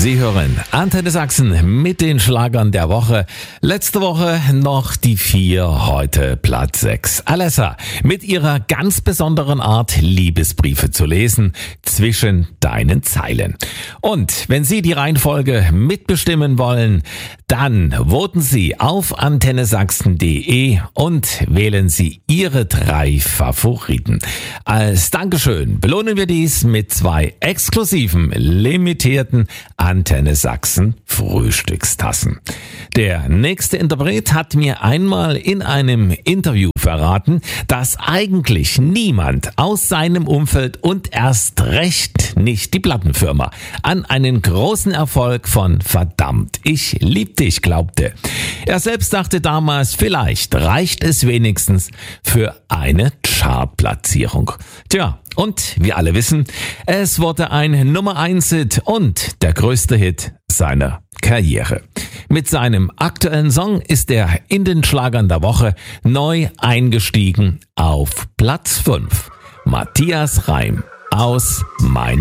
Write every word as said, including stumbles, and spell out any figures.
Sie hören Antenne Sachsen mit den Schlagern der Woche. Letzte Woche noch die vier, heute Platz sechs. Alessa mit ihrer ganz besonderen Art, Liebesbriefe zu lesen zwischen deinen Zeilen. Und wenn Sie die Reihenfolge mitbestimmen wollen, dann voten Sie auf antenne sachsen punkt de und wählen Sie Ihre drei Favoriten. Als Dankeschön belohnen wir dies mit zwei exklusiven, limitierten Antenne Sachsen Frühstückstassen. Der nächste Interpret hat mir einmal in einem Interview verraten, dass eigentlich niemand aus seinem Umfeld und erst recht nicht die Plattenfirma an einen großen Erfolg von Verdammt, ich lieb dich glaubte. Er selbst dachte damals, vielleicht reicht es wenigstens für eine Chartplatzierung. Tja, und wir alle wissen, es wurde ein Nummer eins Hit und der größte Hit seiner Karriere. Mit seinem aktuellen Song ist er in den Schlagern der Woche neu eingestiegen auf Platz fünf. Matthias Reim aus meinem